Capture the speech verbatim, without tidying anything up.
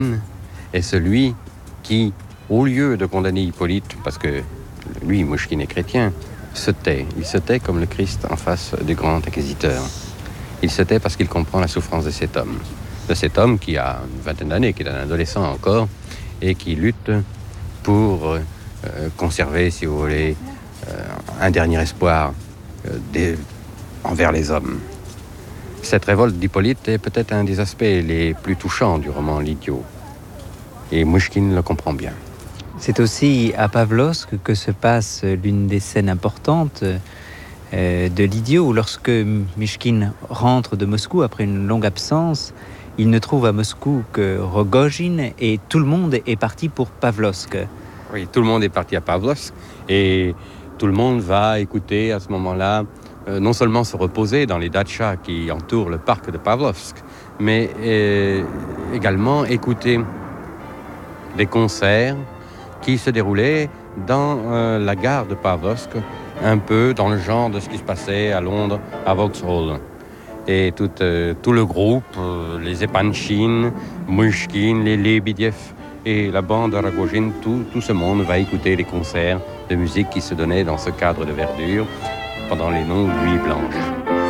est celui qui, au lieu de condamner Hippolyte, parce que lui, Mouchkine est chrétien, se tait. Il se tait comme le Christ en face du grand inquisiteur. Il se tait parce qu'il comprend la souffrance de cet homme. De cet homme qui a une vingtaine d'années, qui est un adolescent encore, et qui lutte pour euh, conserver, si vous voulez, euh, un dernier espoir euh, des, envers les hommes. Cette révolte d'Hippolyte est peut-être un des aspects les plus touchants du roman L'Idiot. Et Mouchkine le comprend bien. C'est aussi à Pavlovsk que se passe l'une des scènes importantes euh, de L'Idiot, où lorsque Mouchkine rentre de Moscou après une longue absence, il ne trouve à Moscou que Rogojine et tout le monde est parti pour Pavlovsk. Oui, tout le monde est parti à Pavlovsk et tout le monde va écouter à ce moment-là euh, non seulement se reposer dans les datchas qui entourent le parc de Pavlovsk, mais euh, également écouter des concerts qui se déroulaient dans euh, la gare de Pavlovsk, un peu dans le genre de ce qui se passait à Londres, à Vauxhall. Et tout, euh, tout le groupe, euh, les Epanchine, Mouchkine, les Lebedev et la bande de Rogojine, tout, tout ce monde va écouter les concerts de musique qui se donnaient dans ce cadre de verdure pendant les longues nuits blanches.